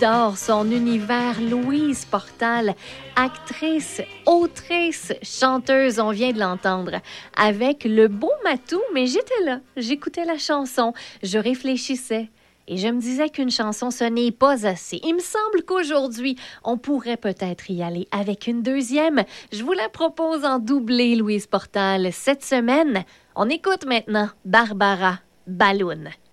adore son univers. Louise Portal, actrice, autrice, chanteuse, on vient de l'entendre, avec le beau matou, mais j'étais là, j'écoutais la chanson, je réfléchissais. Et je me disais qu'une chanson, ce n'est pas assez. Il me semble qu'aujourd'hui, on pourrait peut-être y aller avec une deuxième. Je vous la propose en doublé, Louise Portal. Cette semaine, on écoute maintenant Barbara Balloon.